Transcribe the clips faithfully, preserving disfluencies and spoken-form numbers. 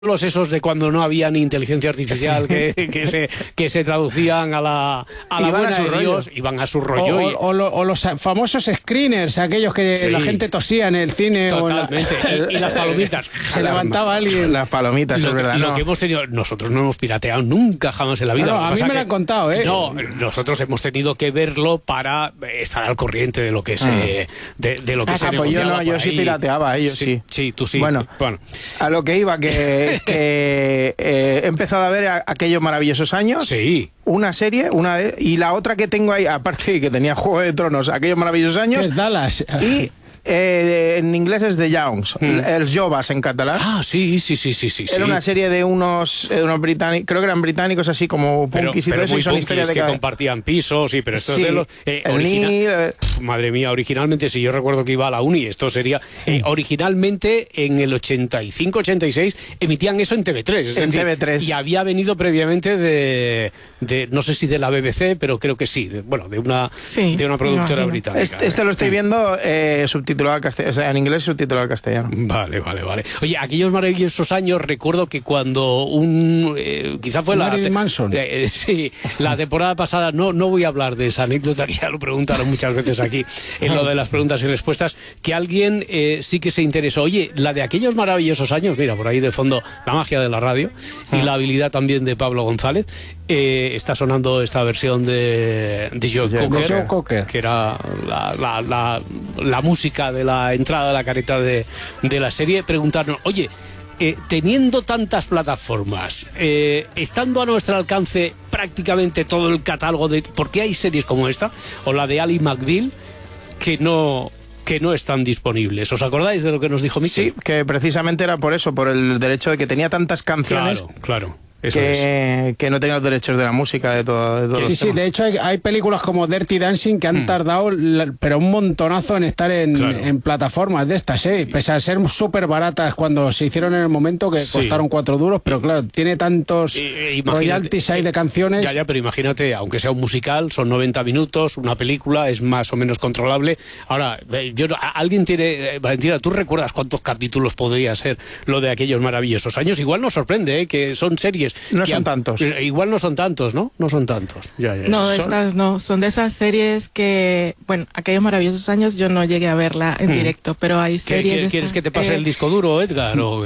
Los esos de cuando no había ni inteligencia artificial que, que, se, que se traducían a la, a la buena de Dios, iban a su rollo. O, y... o, o, o los famosos screeners, aquellos que sí. la gente tosía en el cine. Totalmente. O la... y, y las palomitas. Se levantaba alguien. Las palomitas, lo, es verdad. Lo no. que hemos tenido, nosotros no hemos pirateado nunca jamás en la vida. No, no, a mí me que, lo han contado, ¿eh? No, nosotros hemos tenido que verlo para estar al corriente de lo que se, mm. de, de lo que ah, se pues yo no, yo sí pirateaba, ellos sí, sí. Sí, tú sí. Bueno, bueno. a lo que iba, que... que Eh, he empezado a ver a, aquellos maravillosos años. Sí. Una serie, una de, y la otra que tengo ahí, aparte de que tenía Juego de Tronos, aquellos maravillosos años. Es Dallas. Y eh, en inglés es The Youngs, mm. Els Joves en catalán. Ah, sí, sí, sí, sí, sí. Era una serie de unos, de unos británicos, creo que eran británicos así como punkis y todo eso. Muy y son historias de que cada... compartían pisos, sí, pero esto sí. es de los... Eh, el original... Nil, eh... Madre mía, originalmente, si yo recuerdo que iba a la uni, esto sería... Eh, originalmente, en el ochenta y cinco ochenta y seis, emitían eso en T V tres. Es en decir, T V tres. Y había venido previamente de, de... No sé si de la B B C, pero creo que sí. De, bueno, de una, sí, de una productora no, británica. Este, este lo estoy viendo eh, subtitulado al castellano, o sea, en inglés subtitulado al castellano. Vale, vale, vale. Oye, aquellos maravillosos años, recuerdo que cuando un... Eh, quizá fue la... Marilyn te, Manson. Eh, sí, la temporada pasada, no, no voy a hablar de esa anécdota, que ya lo preguntaron muchas veces aquí, en lo de las preguntas y respuestas, que alguien eh, sí que se interesó. Oye, la de aquellos maravillosos años, mira, por ahí de fondo, la magia de la radio y ah. la habilidad también de Pablo González, eh, está sonando esta versión de, de Joe, de Cocker, Joe Cocker, que era la, la, la, la música de la entrada de la careta de, de la serie. Preguntarnos, oye, eh, teniendo tantas plataformas, eh, estando a nuestro alcance prácticamente todo el catálogo de... ¿Por qué hay series como esta? O la de Ali McBeal, que no... que no están disponibles. ¿Os acordáis de lo que nos dijo Miquel? Sí, que precisamente era por eso, por el derecho de que tenía tantas canciones. Claro, claro. Eso que, es. que no tenía los derechos de la música, de todo. De todo sí, sí, temas. De hecho hay, hay películas como Dirty Dancing que han mm. tardado, pero un montonazo en estar en, claro. en plataformas de estas, ¿eh? Pese a ser súper baratas cuando se hicieron en el momento, que sí. costaron cuatro duros, pero claro, tiene tantos eh, royalties ahí de canciones. Ya, ya, pero imagínate, aunque sea un musical, son noventa minutos, una película es más o menos controlable. Ahora, yo alguien tiene... Valentina, ¿tú recuerdas cuántos capítulos podría ser lo de aquellos maravillosos años? Igual nos sorprende, ¿eh? Que son series... No son tantos. Igual no son tantos, ¿no? No son tantos. Ya, ya, ya. No, son... estas no. Son de esas series que, bueno, aquellos maravillosos años yo no llegué a verla en hmm. directo, pero hay series... ¿Qué, ¿Quieres que te pase eh... el disco duro, Edgar? O...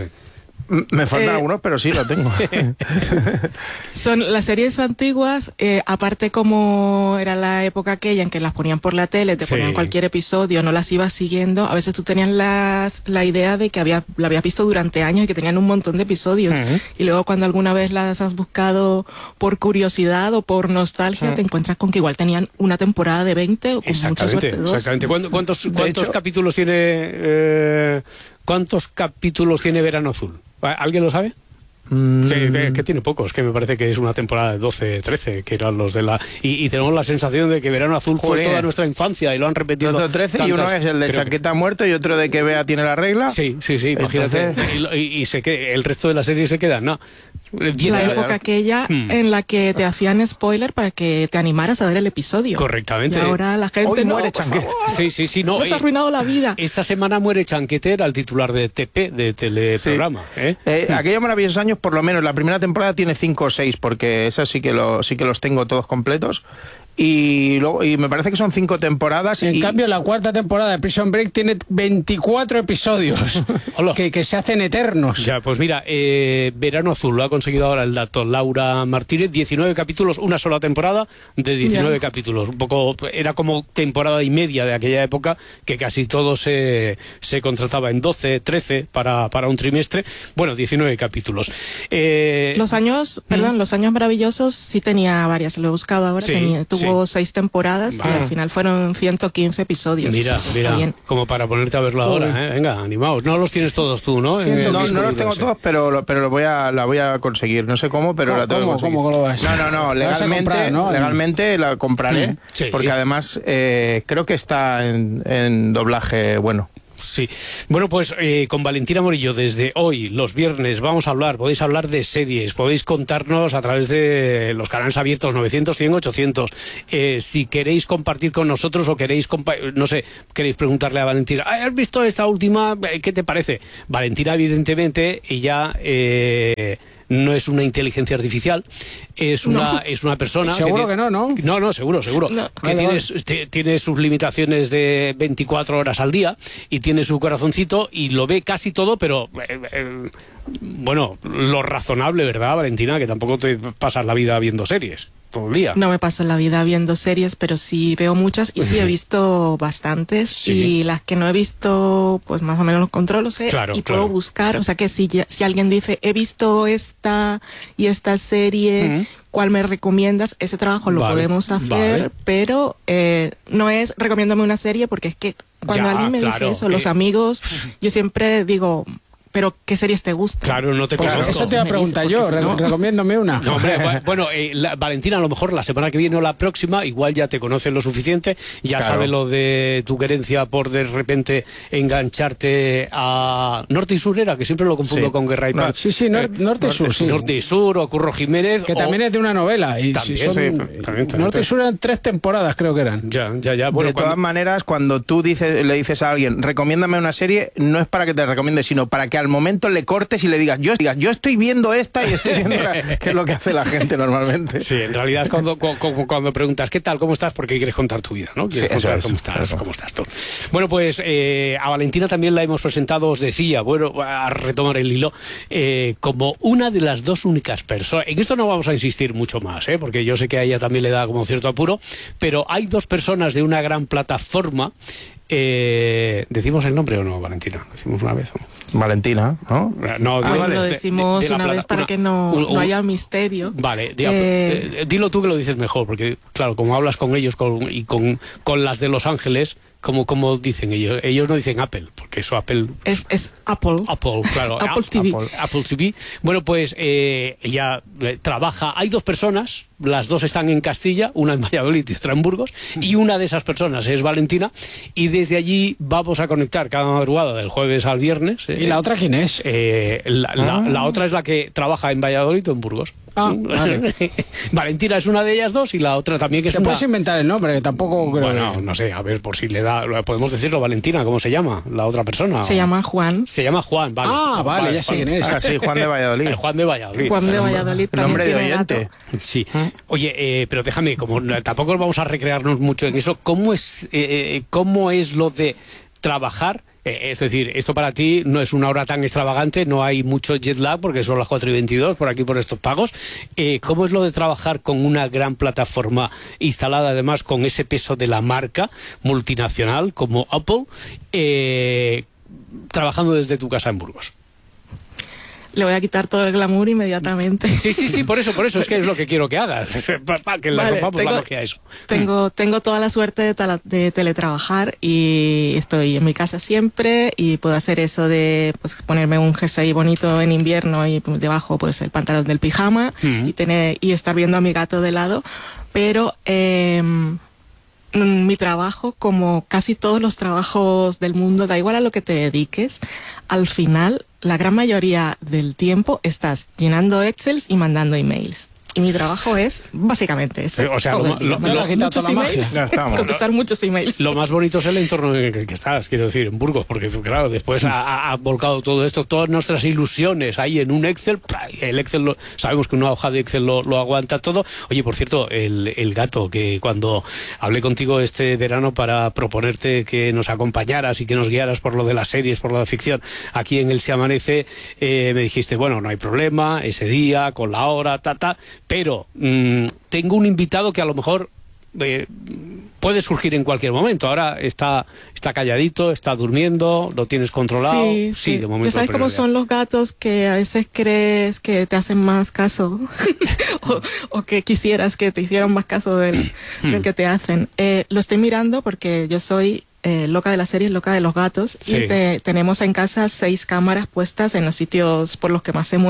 Me faltan eh, algunos, pero sí lo tengo. Son las series antiguas, eh, aparte como era la época aquella en que las ponían por la tele, te sí. ponían cualquier episodio, no las ibas siguiendo, a veces tú tenías la, la idea de que había, la habías visto durante años y que tenían un montón de episodios. Uh-huh. Y luego cuando alguna vez las has buscado por curiosidad o por nostalgia, uh-huh. te encuentras con que igual tenían una temporada de veinte o con mucha suerte dos. Exactamente. ¿Cuántos, cuántos, cuántos hecho, capítulos tiene... Eh, ¿Cuántos capítulos tiene Verano Azul? ¿Alguien lo sabe? Mm. Sí, que tiene pocos, que me parece que es una temporada de doce, trece, que eran los de la... Y, y tenemos la sensación de que Verano Azul Joder. fue toda nuestra infancia y lo han repetido doce, trece tantas, y uno es el de Chaqueta que... Muerto y otro de que Bea tiene la regla. Sí, sí, sí, imagínate. Entonces... Y, y, y se que, el resto de la serie se queda, ¿no? La época aquella hmm. en la que te hacían spoiler para que te animaras a ver el episodio. Correctamente. Y ahora la gente Hoy no, muere Chanquete. Sí, sí, sí, no. Me has arruinado la vida. Esta semana muere Chanquete, era el titular de T P, de teleprograma. Sí. ¿eh? Eh, aquellos maravillosos años, por lo menos la primera temporada tiene cinco o seis, porque esas sí que lo, sí que los tengo todos completos. Y luego y me parece que son cinco temporadas. En y... cambio, la cuarta temporada de Prison Break tiene veinticuatro episodios que, que se hacen eternos. Ya, pues mira, eh, Verano Azul, lo ha conseguido ahora el dato Laura Martínez, diecinueve capítulos, una sola temporada de diecinueve ya. capítulos. Un poco, era como temporada y media de aquella época, que casi todo se, se contrataba en doce, trece para, para un trimestre. Bueno, diecinueve capítulos. Eh... Los años, perdón, ¿Mm? los años maravillosos sí tenía varias, lo he buscado ahora, sí, tenía, tuvo Tuvo seis temporadas ah. y al final fueron ciento quince episodios. Mira, mira, como para ponerte a verlo ahora, ¿eh? Venga, animaos. No los tienes todos tú, ¿no? No, no, no los tengo todos, pero, pero lo voy a, la voy a conseguir. No sé cómo, pero ¿Cómo, la tengo cómo, que conseguir. ¿Cómo lo vas? No, no, no, legalmente, comprar, ¿no? legalmente la compraré, mm, sí. porque además eh, creo que está en, en doblaje bueno. Sí. Bueno, pues eh, con Valentina Morillo, desde hoy, los viernes, vamos a hablar, podéis hablar de series, podéis contarnos a través de los canales abiertos novecientos, cien, ochocientos. Eh, si queréis compartir con nosotros o queréis, no sé, queréis preguntarle a Valentina, ¿has visto esta última? ¿Qué te parece? Valentina, evidentemente, ella... Eh, no es una inteligencia artificial, es una, no. es una persona... Seguro que, que no, ¿no? No, no, seguro, seguro. No. Que vale, tiene, vale. tiene sus limitaciones de veinticuatro horas al día y tiene su corazoncito y lo ve casi todo, pero... Eh, eh, bueno, lo razonable, ¿verdad, Valentina? Que tampoco te pasas la vida viendo series todo el día. No me paso la vida viendo series, pero sí veo muchas y sí he visto bastantes. Sí. Y las que no he visto, pues más o menos los controlo, sé, claro, y claro. puedo buscar. O sea que si, si alguien dice, he visto esta y esta serie... Uh-huh. ¿Cuál me recomiendas? Ese trabajo lo vale, podemos hacer, vale. pero eh, no es recomiéndame una serie, porque es que cuando ya, alguien me claro, dice eso, eh. los amigos, yo siempre digo... pero ¿qué series te gustan? Claro, no te conozco. Eso te iba a preguntar yo, re no. recomiéndome una. No, hombre, bueno, eh, la, Valentina, a lo mejor la semana que viene o la próxima, igual ya te conoces lo suficiente, ya claro. sabes lo de tu querencia por de repente engancharte a Norte y Sur, era, que siempre lo confundo sí. con Guerra y Paz. No, sí, sí, nor eh, Norte y Sur, sí. Norte y Sur, o Curro Jiménez. Que o... también es de una novela. Y también, si son, sí, también, también, Norte y Sur eran tres temporadas, creo que eran. Ya, ya, ya. Bueno, de cuando... todas maneras, cuando tú dices, le dices a alguien, recomiéndame una serie, no es para que te recomiende, sino para que al momento le cortes y le digas, yo, digas, yo estoy viendo esta y estoy viendo la... que es lo que hace la gente normalmente. Sí, en realidad es cuando, cuando, cuando preguntas, ¿qué tal? ¿Cómo estás? Porque quieres contar tu vida, ¿no? Quieres sí, contar es, cómo estás, cómo estás tú. Bueno, pues eh, a Valentina también la hemos presentado, os decía, bueno, a retomar el hilo, eh, como una de las dos únicas personas. En esto no vamos a insistir mucho más, ¿eh? Porque yo sé que a ella también le da como cierto apuro, pero hay dos personas de una gran plataforma. Eh, ¿Decimos el nombre o no, Valentina? ¿Decimos una vez o no? Valentina, ¿no? No, ah, digo, vale. Lo decimos de, de, de una vez para una, que no, un, un, no haya misterio. Vale, diga, eh, eh, dilo tú que lo dices mejor, porque claro, como hablas con ellos con, y con, con las de Los Ángeles, como, como dicen ellos, ellos no dicen Apple, porque eso Apple... Es, es Apple. Apple, claro. Apple T V. Apple, Apple T V. Bueno, pues eh, ella eh, trabaja, hay dos personas, las dos están en Castilla, una en Valladolid y otra en Burgos, y una de esas personas es Valentina, y desde allí vamos a conectar cada madrugada del jueves al viernes. Eh, ¿Y la otra quién es? Eh, la, ah. la, la otra es la que trabaja en Valladolid o en Burgos. Ah, vale. Valentina es una de ellas dos y la otra también que es ¿Te una... puedes inventar el nombre? Que tampoco... Creo Bueno, que... no sé, a ver, por si le da... Podemos decirlo, Valentina, ¿cómo se llama la otra persona? Se llama Juan. Se llama Juan, vale. Ah, vale, vale ya sé quién es. Ah, sí, Juan de Valladolid. El Juan de Valladolid. Juan de Valladolid también nombre tiene de oyente. gato. Sí. Oye, eh, pero déjame, como tampoco vamos a recrearnos mucho en eso, ¿cómo es, eh, cómo es lo de trabajar? Es decir, esto para ti no es una hora tan extravagante, no hay mucho jet lag porque son las cuatro y veintidós por aquí por estos pagos. Eh, ¿Cómo es lo de trabajar con una gran plataforma instalada además con ese peso de la marca multinacional como Apple, eh, trabajando desde tu casa en Burgos? Le voy a quitar todo el glamour inmediatamente. Sí, sí, sí, por eso, por eso es que es lo que quiero que hagas, para que le vale, rompamos tengo, la magia a eso. Tengo, tengo toda la suerte de, de teletrabajar y estoy en mi casa siempre y puedo hacer eso de pues, ponerme un jersey bonito en invierno y debajo pues el pantalón del pijama mm. y tener y estar viendo a mi gato de lado, pero eh, mi trabajo, como casi todos los trabajos del mundo, da igual a lo que te dediques, al final, la gran mayoría del tiempo estás llenando Excels y mandando emails. Y mi trabajo es básicamente eso. O sea, todo lo, el día. lo, lo, muchos emails, ya estamos. contestar muchos emails. Lo más bonito es el entorno en el que estás, quiero decir, en Burgos, porque claro, después ha, ha volcado todo esto, todas nuestras ilusiones ahí en un Excel. El Excel, lo, sabemos que una hoja de Excel lo, lo aguanta todo. Oye, por cierto, el, el gato, que cuando hablé contigo este verano para proponerte que nos acompañaras y que nos guiaras por lo de las series, por lo de ficción, aquí en El Se Amanece, eh, me dijiste, bueno, no hay problema, ese día, con la hora, ta, ta, pero mmm, tengo un invitado que a lo mejor eh, puede surgir en cualquier momento. Ahora está, está calladito, está durmiendo, lo tienes controlado. Sí, sí, sí. De momento. ¿Sabes cómo son los gatos que a veces crees que te hacen más caso o, o que quisieras que te hicieran más caso del, del que te hacen? Eh, lo estoy mirando porque yo soy Eh, loca de las series, loca de los gatos, sí. y te, tenemos en casa seis cámaras puestas en los sitios por los que más se mueve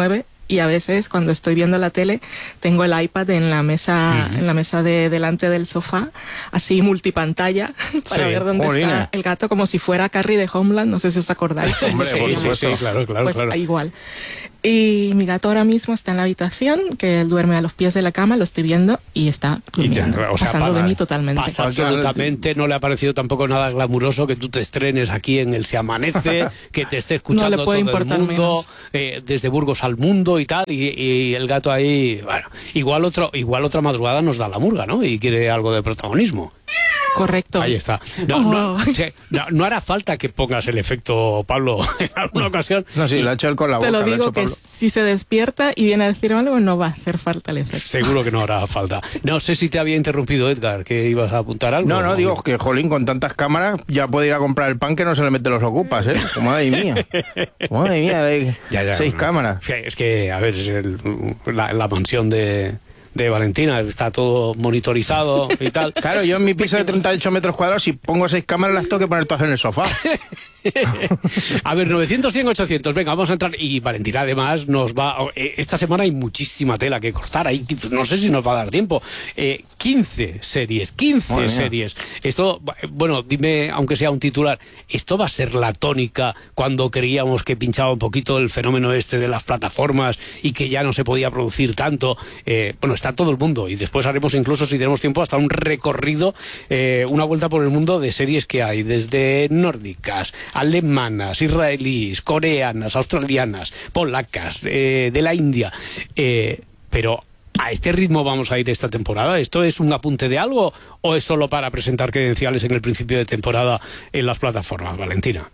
y a veces cuando estoy viendo la tele tengo el iPad en la mesa, uh-huh. en la mesa de delante del sofá, así multipantalla, para sí. ver dónde Jolina. está el gato, como si fuera Carrie de Homeland, no sé si os acordáis. Hombre, sí, sí, sí, claro, claro, pues claro. igual. Y mi gato ahora mismo está en la habitación, que él duerme a los pies de la cama, lo estoy viendo y está durmiendo, y te, o sea, pasando pasa, de mí totalmente. Pasa absolutamente, no le ha parecido tampoco nada glamuroso que tú te estrenes aquí en El Se Amanece, que te esté escuchando no todo el mundo, eh, desde Burgos al mundo y tal, y, y el gato ahí, bueno, igual otro, igual otra madrugada nos da la murga, ¿no? Y quiere algo de protagonismo. Correcto. Ahí está. No, oh. no, no, no hará falta que pongas el efecto, Pablo, en alguna ocasión. No, sí, lo ha hecho él con la boca. Te lo digo lo que Pablo. Si se despierta y viene a decirme algo, no va a hacer falta el efecto. Seguro que no hará falta. No sé si te había interrumpido, Edgar, que ibas a apuntar algo. No, no, ¿no? Digo que, jolín, con tantas cámaras ya puede ir a comprar el pan que no se le mete los ocupas, ¿eh? Madre mía. Madre mía, hay ya, ya, seis no. cámaras. Es que, a ver, es el, la, la mansión de... de Valentina, está todo monitorizado y tal. Claro, yo en mi piso de treinta y ocho metros cuadrados, si pongo seis cámaras, las tengo que poner todas en el sofá. A ver, novecientos, cien, ochocientos, venga, vamos a entrar. Y Valentina además nos va... Esta semana hay muchísima tela que cortar, ahí, no sé si nos va a dar tiempo. Eh, quince series, quince bueno, series. Esto, bueno, dime, aunque sea un titular, ¿esto va a ser la tónica cuando creíamos que pinchaba un poquito el fenómeno este de las plataformas y que ya no se podía producir tanto? Eh, bueno, está todo el mundo, y después haremos incluso, si tenemos tiempo, hasta un recorrido, eh, una vuelta por el mundo de series que hay, desde nórdicas, alemanas, israelíes, coreanas, australianas, polacas, eh, de la India, eh, pero ¿a este ritmo vamos a ir esta temporada? ¿Esto es un apunte de algo o es solo para presentar credenciales en el principio de temporada en las plataformas, Valentina?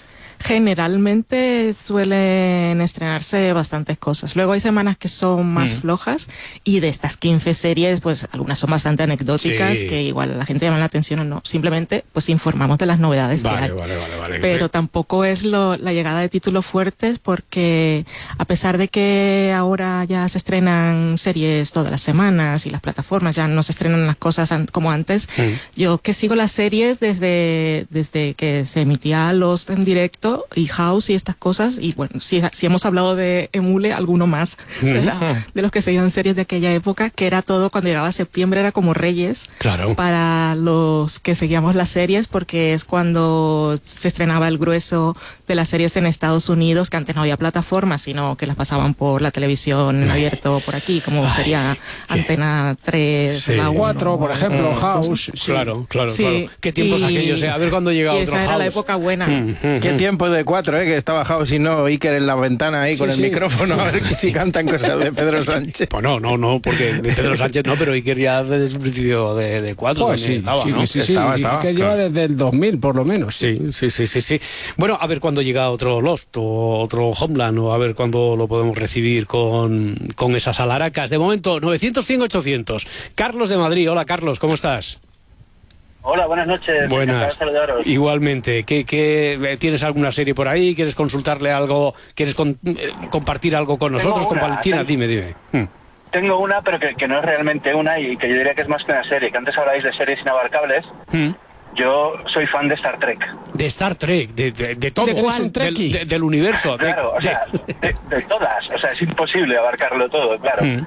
Generalmente suelen estrenarse bastantes cosas. Luego hay semanas que son más mm. flojas, y de estas quince series, pues algunas son bastante anecdóticas, sí. que igual a la gente llama la atención o no. Simplemente pues informamos de las novedades vale, que hay. Vale, vale, vale. Pero sí. tampoco es lo, la llegada de títulos fuertes, porque a pesar de que ahora ya se estrenan series todas las semanas y las plataformas ya no se estrenan las cosas an como antes, mm. yo que sigo las series desde, desde que se emitía Lost en directo y House y estas cosas, y bueno, si, si hemos hablado de Emule, alguno más será de los que seguían series de aquella época, que era todo, cuando llegaba septiembre era como Reyes, claro, para los que seguíamos las series, porque es cuando se estrenaba el grueso de las series en Estados Unidos, que antes no había plataformas, sino que las pasaban por la televisión en abierto por aquí, como Ay, sería ¿qué? Antena tres, sí. la cuatro, por ejemplo, mm. House. Sí. Claro, claro, sí. claro. ¿Qué tiempos y, aquellos? Eh? A ver cuándo llega y otro esa House. Era la época buena. Mm, mm, ¿Qué mm. tiempo de cuatro, eh? Que estaba House y no Iker en la ventana ahí sí, con el sí. micrófono, a ver si cantan cosas de Pedro Sánchez. Pues no, no, no, porque de Pedro Sánchez no, pero Iker ya desde el principio de, de cuatro pues sí, estaba, sí, ¿no? Sí, sí, estaba, sí. estaba. Iker lleva desde el dos mil, por lo menos. Sí, sí, sí, sí, sí. Bueno, a ver cuándo llega otro Lost o otro Homeland, o a ver cuándo lo podemos recibir con, con esas alaracas. De momento, novecientos, cien, ochocientos. Carlos de Madrid. Hola, Carlos, ¿cómo estás? Hola, buenas noches. Buenas. Igualmente. ¿Qué, qué, ¿Tienes alguna serie por ahí? ¿Quieres consultarle algo? ¿Quieres con, eh, compartir algo con nosotros, con Valentina? Tengo, dime, dime. Hmm. Tengo una, pero que, que no es realmente una, y que yo diría que es más que una serie. Que antes hablabais de series inabarcables. Hmm. Yo soy fan de Star Trek. De Star Trek, de, de, de todo. ¿De cuál? Del, de, del universo. Claro, de, o sea, de, de todas. O sea, es imposible abarcarlo todo, claro. Hmm.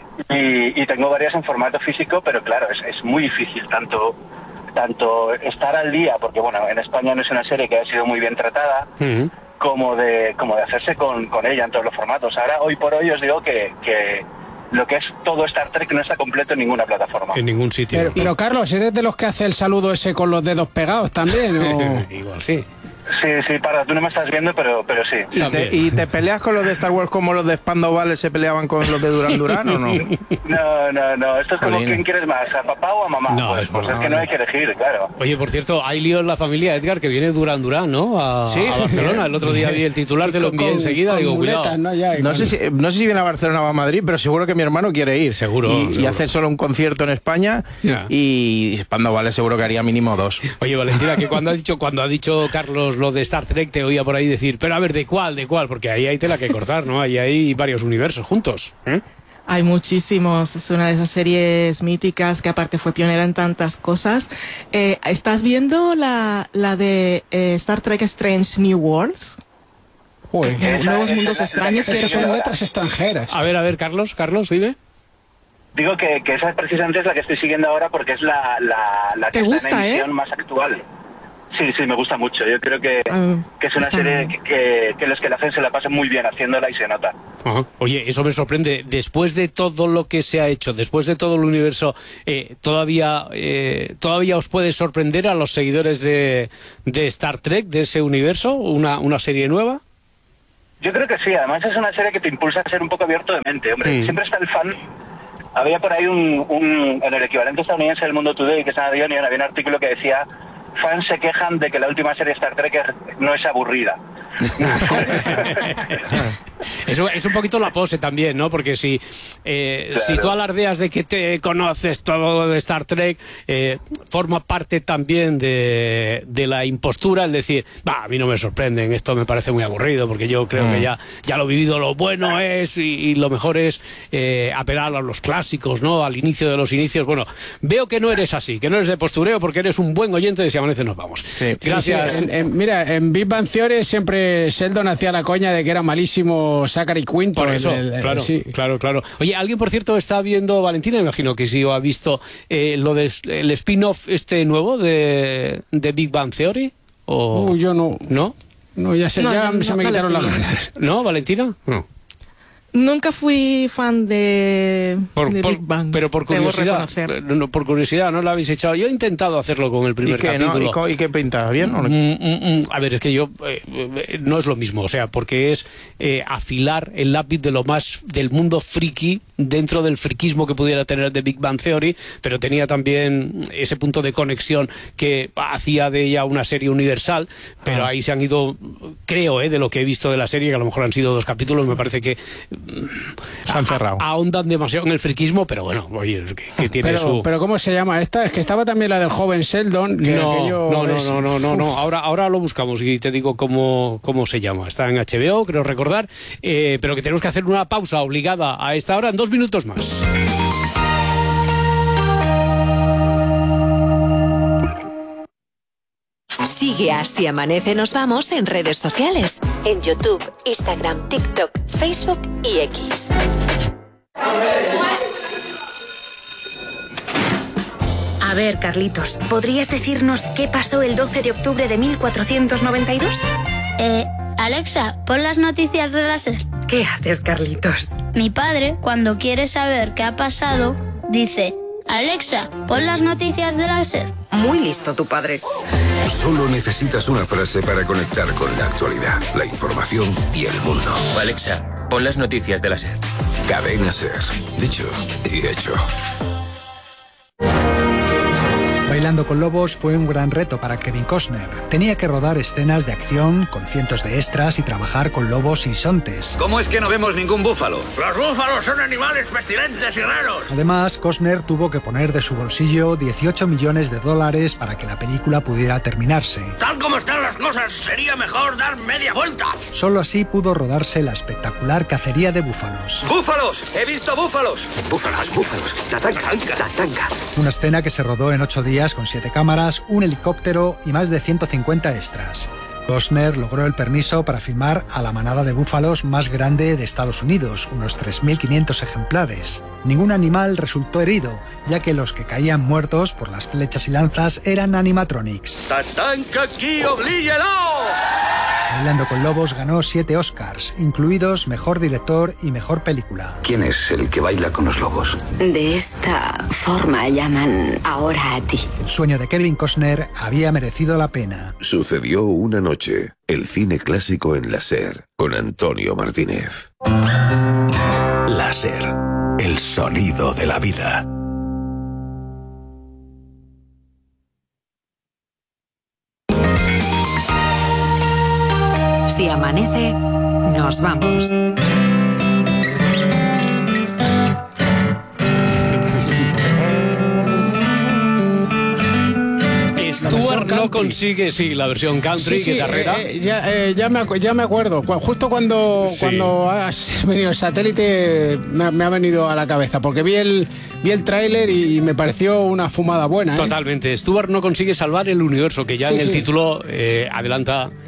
Y, y tengo varias en formato físico, pero claro, es, es muy difícil tanto... tanto estar al día, porque bueno, en España no es una serie que haya sido muy bien tratada, uh-huh. como de como de hacerse con, con ella en todos los formatos. Ahora, hoy por hoy, os digo que, que lo que es todo Star Trek no está completo en ninguna plataforma. En ningún sitio. Pero, pero Carlos, ¿eres de los que hace el saludo ese con los dedos pegados también? ¿O? Igual sí. Sí, sí, para, tú no me estás viendo, pero, pero sí. ¿Y te, ¿Y te peleas con los de Star Wars como los de Spandau Ballet se peleaban con los de Duran Duran o no? No, no, no. Esto es como, ¿quién quieres más? ¿A papá o a mamá? No, pues es, pues no, es que no hay que elegir, claro. Oye, por cierto, hay lío en la familia, Edgar, que viene Duran Duran, ¿no? A, ¿Sí? a Barcelona. El otro día vi el titular, te lo envié con, enseguida. Con digo, muletas, cuidado. No, ya, no, sé si, no sé si viene a Barcelona o a Madrid, pero seguro que mi hermano quiere ir. Seguro. Y, seguro. y hacer solo un concierto en España. Yeah. Y Spandau Ballet seguro que haría mínimo dos. Oye, Valentina, que cuando ha dicho, cuando ha dicho Carlos lo de Star Trek, te oía por ahí decir, pero a ver, ¿de cuál? ¿De cuál? Porque ahí hay tela que cortar, ¿no? Ahí hay varios universos juntos. ¿eh? Hay muchísimos. Es una de esas series míticas que aparte fue pionera en tantas cosas. Eh, ¿Estás viendo la, la de eh, Star Trek Strange New Worlds? Uy, eh, nuevos mundos esa, extraños. esa, Que son letras extranjeras. A ver, a ver, Carlos, Carlos, dime. Digo que, que esa precisamente es la que estoy siguiendo ahora porque es la, la, la que ¿Te está gusta, en emisión eh? más actual. Sí, sí, me gusta mucho. Yo creo que, Ah, que es una está serie bien. que, que, que los que la hacen se la pasan muy bien haciéndola y se nota. Ajá. Oye, eso me sorprende. Después de todo lo que se ha hecho, después de todo el universo, eh, todavía eh, todavía os puede sorprender a los seguidores de, de Star Trek, de ese universo, una, una serie nueva. Yo creo que sí. Además es una serie que te impulsa a ser un poco abierto de mente. Hombre, Mm. siempre está el fan. Había por ahí un, un en el equivalente estadounidense del Mundo Today, que es The Onion, había un artículo que decía: fans se quejan de que la última serie de Star Trek es- no es aburrida. Eso es un poquito la pose también, ¿no? Porque si, eh, Claro. si tú alardeas de que te conoces todo de Star Trek, eh, forma parte también de, de la impostura el decir, va, a mí no me sorprenden, esto me parece muy aburrido, porque yo creo que ya, ya lo vivido, lo bueno es y, y lo mejor es eh, apelar a los clásicos, ¿no? Al inicio de los inicios. Bueno, veo que no eres así, que no eres de postureo, porque eres un buen oyente de Si Amanece Nos Vamos. Gracias. Sí, sí, en- en- mira, en Big Bang Theory siempre Sheldon hacía la coña de que era malísimo Zachary Quinto. Por eso, el- el- claro, sí. claro, claro. Oye, alguien, por cierto, está viendo, Valentina, me imagino que sí, o ha visto eh, lo del el spin-off este nuevo de, de Big Bang Theory, o Uy, yo no. ¿no? No, ya, se, No, ya no, se no, me no la quitaron las estoy ganas. ¿No, Valentina? No. Nunca fui fan de, Por- de por- Big Bang. pero por debo curiosidad, reconocer. eh, no, por curiosidad, ¿no lo habéis echado? Yo he intentado hacerlo con el ¿Y primer qué, no? capítulo. ¿Y, co- y qué pinta? ¿Bien o no? Mm, mm, mm. A ver, es que yo eh, eh, no es lo mismo, o sea, porque es eh, afilar el lápiz de lo más del mundo friki dentro del friquismo que pudiera tener de Big Bang Theory, pero tenía también ese punto de conexión que hacía de ella una serie universal, pero Ah. ahí se han ido, creo, eh, de lo que he visto de la serie, que a lo mejor han sido dos capítulos, me parece que Se han cerrado. a- ahondan demasiado en el friquismo, pero bueno, oye, que, que tiene Pero, su... pero ¿cómo se llama esta? Es que estaba también la del joven Sheldon. Que No, aquello no, no, es- no, no, no, no. Uf. Ahora, ahora lo buscamos y te digo cómo, cómo se llama. Está en H B O, creo recordar, eh, pero que tenemos que hacer una pausa obligada a esta hora en dos minutos más. Sigue a Si Amanece Nos Vamos en redes sociales. En YouTube, Instagram, TikTok, Facebook y X. A ver, Carlitos, ¿podrías decirnos qué pasó el doce de octubre de mil cuatrocientos noventa y dos? Eh, Alexa, pon las noticias de la SER. ¿Qué haces, Carlitos? Mi padre, cuando quiere saber qué ha pasado, dice: Alexa, pon las noticias de la SER. Muy listo tu padre. Solo necesitas una frase para conectar con la actualidad, la información y el mundo. Alexa, pon las noticias de la SER. Cadena SER. Dicho y hecho. Bailando con Lobos fue un gran reto para Kevin Costner. Tenía que rodar escenas de acción con cientos de extras y trabajar con lobos y bisontes. ¿Cómo es que no vemos ningún búfalo? ¡Los búfalos son animales pestilentes y raros! Además, Costner tuvo que poner de su bolsillo dieciocho millones de dólares para que la película pudiera terminarse. Tal como están las cosas, sería mejor dar media vuelta. Solo así pudo rodarse la espectacular cacería de búfalos. ¡Búfalos! ¡He visto búfalos! Búfalos, búfalos. Tatanga, tatanga. Una escena que se rodó en ocho días con siete cámaras, un helicóptero y más de ciento cincuenta extras. Costner logró el permiso para filmar a la manada de búfalos más grande de Estados Unidos, unos tres mil quinientos ejemplares. Ningún animal resultó herido, ya que los que caían muertos por las flechas y lanzas eran animatronics. ¡Tatanka aquí, oblíguelo! Bailando con Lobos ganó siete Oscars, incluidos Mejor Director y Mejor Película. ¿Quién es el que baila con los lobos? De esta forma llaman ahora a ti. El sueño de Kevin Costner había merecido la pena. Sucedió una noche. El cine clásico en la SER. Con Antonio Martínez. La SER. El sonido de la vida. Si amanece, nos vamos. Stuart no consigue, sí, la versión country, Sí, sí, guitarrera. eh, eh, ya, eh, ya, me, acu- ya me acuerdo. Cu- Justo cuando, Sí. cuando has venido el satélite me, ha- me ha venido a la cabeza, porque vi el, vi el tráiler y me pareció una fumada buena. ¿eh? Totalmente. Stuart no consigue salvar el universo, que ya Sí, en el sí. título eh, adelanta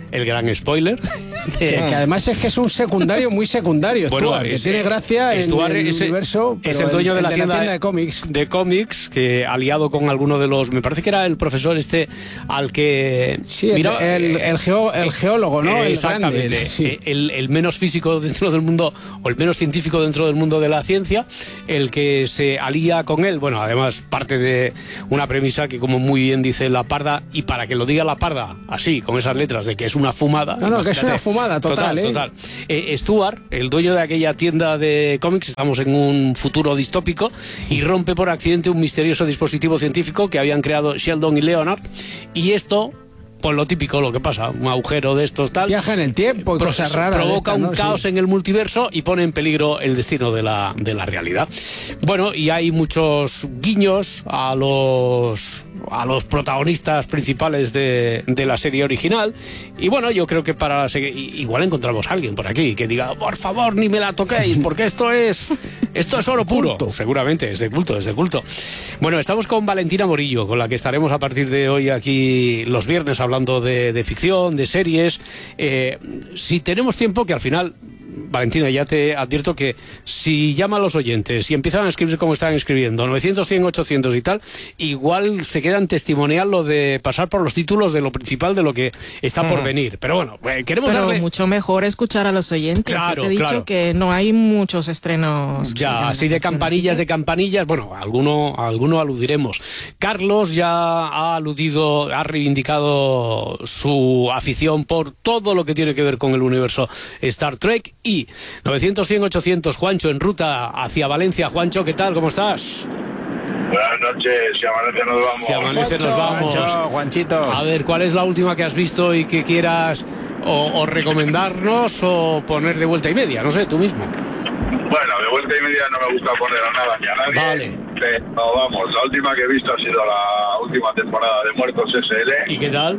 el gran spoiler. De... Que, que además es que es un secundario muy secundario, bueno, Stuart, que tiene gracia Stuart en el es, universo, es el dueño el, de, la de tienda, la tienda de cómics. De cómics, que aliado con alguno de los... Me parece que era el profesor este al que... Sí, mira, el, el, geo, el geólogo, ¿no? Eh, exactamente. El, grande, sí. el, el menos físico dentro del mundo, o el menos científico dentro del mundo de la ciencia, el que se alía con él. Bueno, además parte de una premisa que, como muy bien dice La Parda, y para que lo diga La Parda así, con esas letras de que es una fumada... No, no, que es una fumada total, total, ¿eh? total. Eh, Stuart, el dueño de aquella tienda de cómics, estamos en un futuro distópico, y rompe por accidente un misterioso dispositivo científico que habían creado Sheldon y Leonard, y esto... Pues lo típico, lo que pasa, un agujero de estos tal... Viaja en el tiempo y pro cosas raras. Provoca estas, un ¿no? caos sí. en el multiverso y pone en peligro el destino de la, de la realidad. Bueno, y hay muchos guiños a los... a los protagonistas principales de, de la serie original, y bueno, yo creo que para seguir, igual encontramos a alguien por aquí que diga, por favor, ni me la toquéis, porque esto es esto es oro puro. Culto. Seguramente, es de culto, es de culto. Bueno, estamos con Valentina Morillo, con la que estaremos a partir de hoy aquí los viernes hablando de, de ficción, de series. Eh, si tenemos tiempo, que al final... Valentina, ya te advierto que si llaman los oyentes y empiezan a escribir como están escribiendo, novecientos, cien, ochocientos y tal, igual se quedan testimonial lo de pasar por los títulos de lo principal de lo que está mm. por venir. Pero bueno, queremos Pero darle... mucho mejor escuchar a los oyentes. Claro, te he dicho claro. que no hay muchos estrenos. Ya, así de campanillas, de campanillas, bueno, a alguno, a alguno aludiremos. Carlos ya ha aludido, ha reivindicado su afición por todo lo que tiene que ver con el universo Star Trek. Y novecientos, cien, ochocientos, Juancho en ruta hacia Valencia. Juancho, ¿qué tal? ¿Cómo estás? Buenas noches, si amanece nos vamos. Si amanece nos vamos. Juancho, Juanchito. A ver, ¿cuál es la última que has visto y que quieras o, o recomendarnos o poner de vuelta y media? No sé, tú mismo. Bueno, de vuelta y media no me gusta poner a nada ni a nadie. Vale. Pero vamos, la última que he visto ha sido la última temporada de Muertos S L. ¿Y qué tal?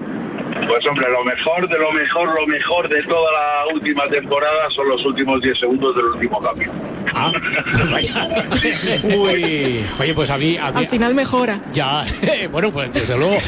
Pues hombre, lo mejor de lo mejor, lo mejor de toda la última temporada son los últimos diez segundos del último capítulo. Ah, sí. Uy. Oye, pues a mí, a mí... Al final mejora. Ya, bueno, pues desde luego.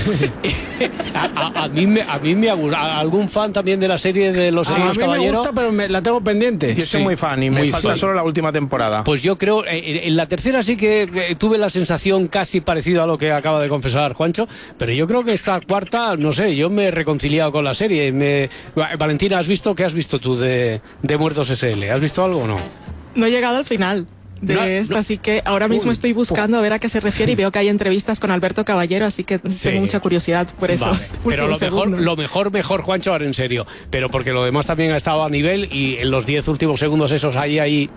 a, a, a mí me, a mí me gusta. ¿Algún fan también de la serie de los Hermanos Caballero? A mí me gusta, pero me, la tengo pendiente. Yo soy sí, muy fan y me muy falta fan. solo la última temporada. Pues yo creo, en, en la tercera sí que eh, tuve la sensación casi parecida a lo que acaba de confesar Juancho, pero yo creo que esta cuarta, no sé, yo me he reconciliado con la serie. Me... Valentina, ¿has visto qué has visto tú de, de Muertos S L? ¿Has visto algo o no? No he llegado al final de no, esta, no. así que ahora mismo Uy, estoy buscando oh. a ver a qué se refiere y veo que hay entrevistas con Alberto Caballero, así que sí. tengo mucha curiosidad por eso. Vale. Pero lo mejor, lo mejor, mejor, Juancho, ahora en serio, pero porque lo demás también ha estado a nivel y en los diez últimos segundos esos hay ahí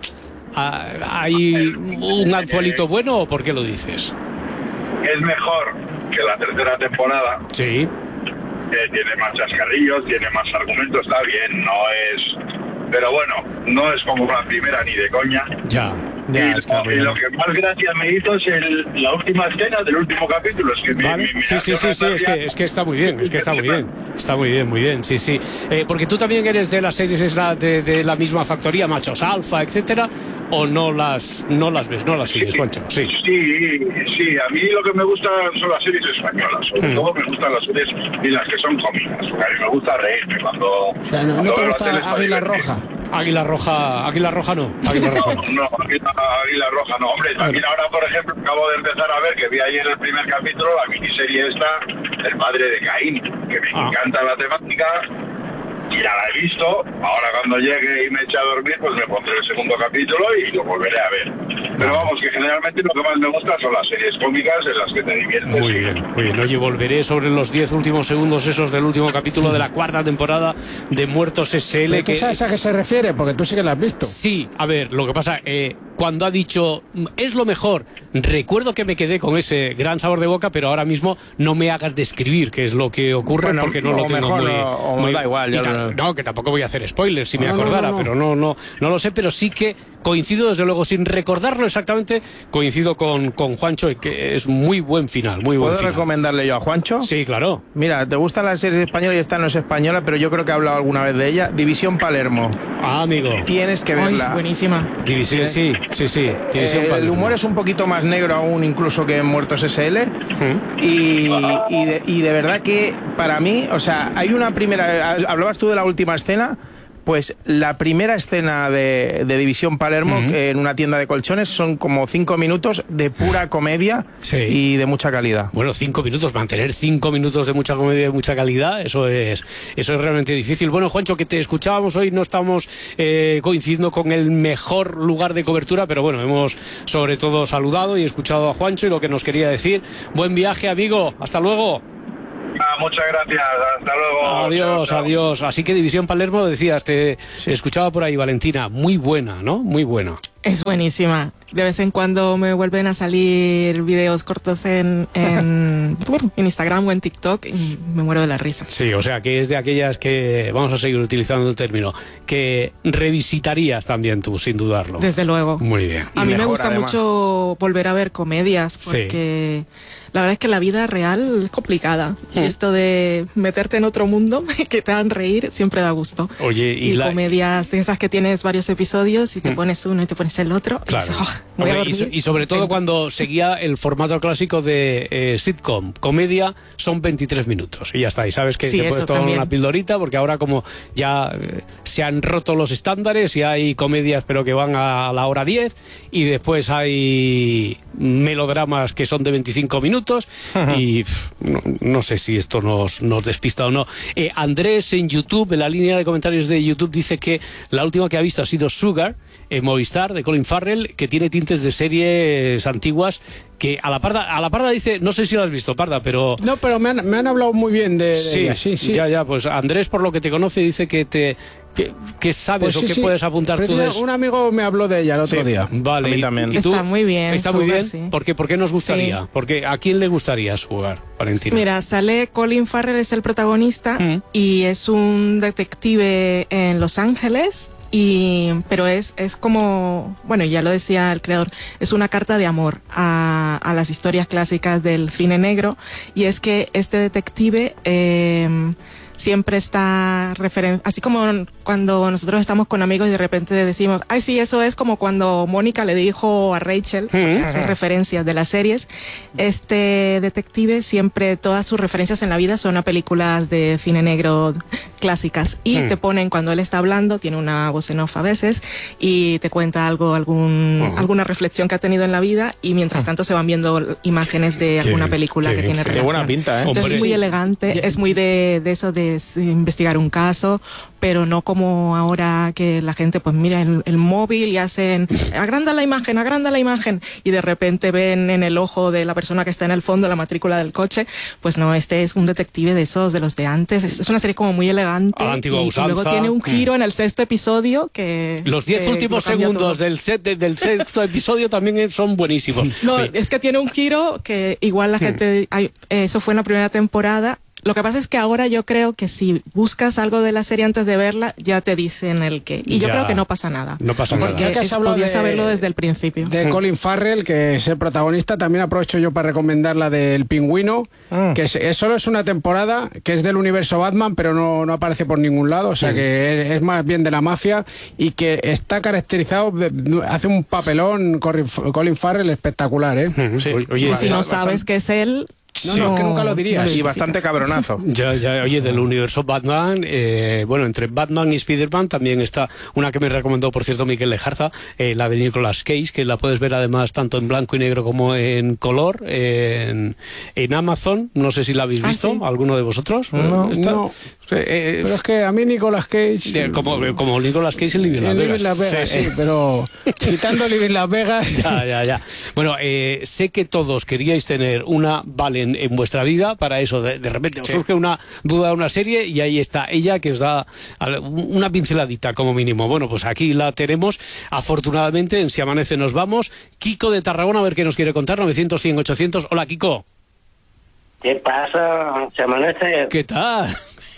hay un anzuelito bueno, ¿o por qué lo dices? Es mejor que la tercera temporada. Sí. Eh, tiene más chascarrillos, tiene más argumentos, está bien, no es... Pero bueno, no es como la primera ni de coña. Ya. Y, ya lo, y lo que más gracia me hizo es el, la última escena del último capítulo. Es que me, vale. me, me sí, sí, sí, sí, es que, es que está muy bien, es que está muy bien. Está muy bien, muy bien, sí, sí. Eh, porque tú también eres de las series es la, de, de la misma factoría, Machos Alfa, etcétera, o no las no las ves, no las sigues, Juancho. Sí. sí, sí, a mí lo que me gusta son las series españolas. Sobre hmm. todo me gustan las series y las que son cómicas. Porque a mí me gusta reírme cuando... O sea, no, no te gusta Águila Roja. Águila Roja, Águila Roja no. Águila Roja no, no, Águila, Águila Roja no. Hombre, también ahora, por ejemplo, acabo de empezar a ver que vi ayer el primer capítulo, la miniserie esta, El padre de Caín, que me ah. encanta la temática. Y ya la he visto, ahora cuando llegue y me eche a dormir, pues me pondré el segundo capítulo y lo volveré a ver. Pero vamos, que generalmente lo que más me gusta son las series cómicas en las que te diviertes. Muy bien, muy bien. Oye, volveré sobre los diez últimos segundos esos del último capítulo de la cuarta temporada de Muertos S L. ¿Tú que... sabes a qué se refiere? Porque tú sí que la has visto. Sí, a ver, lo que pasa, eh, cuando ha dicho, es lo mejor, recuerdo que me quedé con ese gran sabor de boca, pero ahora mismo no me hagas describir qué es lo que ocurre, bueno, porque no lo tengo mejor, muy... O, o muy da igual. No, no, que tampoco voy a hacer spoilers si me no, acordara, no, no, no. pero no, no, no lo sé, pero sí que coincido desde luego, sin recordarlo exactamente, coincido con, con Juancho, y que es muy buen final, muy buen ¿Puedo final. recomendarle yo a Juancho? Sí, claro. Mira, ¿te gustan las series españolas? Y esta no es española, pero yo creo que he hablado alguna vez de ella. División Palermo. Ah, amigo. Tienes que verla. Ay, buenísima. División, sí, sí, sí. División Eh, el Palermo. humor es un poquito más negro aún incluso que en Muertos S L. ¿Mm? Y, y, de, y de verdad que para mí, o sea, hay una primera... Hablabas tú de la última escena. Pues la primera escena de, de División Palermo, Uh-huh. que en una tienda de colchones, son como cinco minutos de pura comedia Sí. y de mucha calidad. Bueno, cinco minutos, mantener cinco minutos de mucha comedia y de mucha calidad, eso es, eso es realmente difícil. Bueno, Juancho, que te escuchábamos hoy, no estamos eh, coincidiendo con el mejor lugar de cobertura, pero bueno, hemos sobre todo saludado y escuchado a Juancho y lo que nos quería decir. Buen viaje, amigo, hasta luego. Ah, muchas gracias, hasta luego. Adiós, Chao, chao. adiós. Así que División Palermo, decías, te, te escuchaba por ahí, Valentina, muy buena, ¿no? Muy buena. Es buenísima. De vez en cuando me vuelven a salir videos cortos en, en, en Instagram o en TikTok y me muero de la risa. Sí, o sea, que es de aquellas que, vamos a seguir utilizando el término, que revisitarías también tú, sin dudarlo. Desde luego. Muy bien. A Y mí me mejor, gusta además. mucho volver a ver comedias Sí. porque la verdad es que la vida real es complicada. Y Mm. esto de meterte en otro mundo que te hagan reír siempre da gusto. Oye, y, Y, la... comedias de esas que tienes varios episodios y te Mm. pones uno y te pones el otro. y Claro. dices, "Oh, voy a Hombre, y, so- dormir". y sobre todo cuando seguía el formato clásico de eh, sitcom, comedia, son veintitrés minutos y ya está. Y sabes que Sí, te puedes eso tomar también. una pildorita porque ahora como ya eh, se han roto los estándares y hay comedias pero que van a la hora diez y después hay melodramas que son de veinticinco minutos y pff, no, no sé si esto nos, nos despista o no. Eh, Andrés en YouTube, en la línea de comentarios de YouTube, dice que la última que ha visto ha sido Sugar, en Movistar, de Colin Farrell, que tiene tintes de series antiguas que a la parda, a la parda dice, no sé si lo has visto, Parda, pero... No, pero me han, me han hablado muy bien de, de Sí, ella, sí, sí. ya, ya, pues Andrés, por lo que te conoce, dice que te... que, que sabes Pues o sí, que sí. puedes apuntar tú de Precisamente un amigo me habló de ella el otro Sí. día. Vale, A mí y- también. ¿y tú? Está muy bien, Está muy Sugar, bien. sí. ¿Por qué? ¿Por qué nos gustaría? Sí. Porque ¿a quién le gustaría Sugar, Valentina? Mira, sale Colin Farrell, es el protagonista Mm. y es un detective en Los Ángeles. Y, pero es, es como, bueno, ya lo decía el creador, es una carta de amor a, a las historias clásicas del cine negro. Y es que este detective eh, siempre está referen así como cuando nosotros estamos con amigos y de repente decimos, ay sí, eso es como cuando Mónica le dijo a Rachel, porque hace referencias de las series. Este detective siempre, todas sus referencias en la vida son a películas de cine negro clásicas y Hmm. te ponen cuando él está hablando, tiene una voz en off a veces y te cuenta algo, algún, Uh-huh. alguna reflexión que ha tenido en la vida y mientras tanto se van viendo imágenes de Qué alguna bien, película qué que bien, tiene qué Qué relación. buena pinta, ¿eh? Entonces Hombre. es muy elegante, Ya- es muy de, de eso de s- investigar un caso, pero no como ahora que la gente pues mira el, el móvil y hacen, agranda la imagen, agranda la imagen, y de repente ven en el ojo de la persona que está en el fondo la matrícula del coche. Pues no, este es un detective de esos, de los de antes. Es, es una serie como muy elegante. A la antigua y, y usanza. luego tiene un Mm. giro en el sexto episodio que... Los diez que últimos lo cambia segundos todo. del set de- del sexto episodio también son buenísimos. No, Oye, es que tiene un giro que igual la gente... ay, eso fue en la primera temporada. Lo que pasa es que ahora yo creo que si buscas algo de la serie antes de verla, ya te dicen el qué. Y yo Ya. creo que no pasa nada. No pasa Porque nada. ya que has Es- hablado podías de- saberlo desde el principio. De Colin Farrell, que es el protagonista, también aprovecho yo para recomendar la del Pingüino, Mm. que es, es- solo es una temporada, que es del universo Batman, pero no, no aparece por ningún lado, o sea que es, es más bien de la mafia y que está caracterizado, de- hace un papelón Colin, Colin Farrell espectacular, ¿eh? Ujú. Sí. Oye, Y si no bastante- sabes que es él... No, no, es que nunca lo dirías. no Y identificas. bastante cabronazo. Ya, ya, oye, del universo Batman, eh, bueno, entre Batman y Spider-Man también está una que me recomendó, por cierto, Miquel Lejarza, eh, la de Nicolas Cage, que la puedes ver además tanto en blanco y negro como en color, en, en Amazon. No sé si la habéis Ah, visto, sí. alguno de vosotros. No, Está- no. eh, Pero es que a mí Nicolas Cage... de- como, como Nicolas Cage en Living Las en Vegas. Living Las Vegas, Sí. sí, pero quitando Living Las Vegas... Ya, ya, ya. Bueno, eh, sé que todos queríais tener una Valen en vuestra vida, para eso de, de repente os surge una duda de una serie y ahí está ella que os da al- una pinceladita como mínimo. Bueno, pues aquí la tenemos, afortunadamente, en Si Amanece Nos Vamos. Kiko de Tarragona, a ver qué nos quiere contar, novecientos, cien, ochocientos. Hola, Kiko. ¿Qué pasa? ¿Se amanece? ¿Qué tal?